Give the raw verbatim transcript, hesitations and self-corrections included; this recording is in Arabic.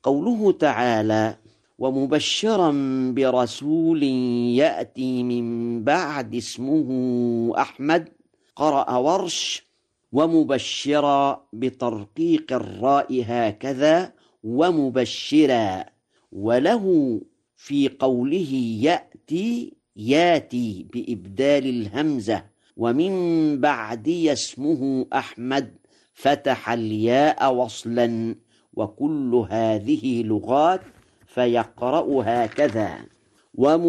قوله تعالى: ومبشرا برسول يأتي من بعد اسمه أحمد، قرأ ورش: ومبشرا بترقيق الراء هكذا ومبشرا، وله في قوله يأتي ياتي بإبدال الهمزة، ومن بعد اسمه أحمد فتح الياء وصلا، وكل هذه لغات فيقرأ هكذا.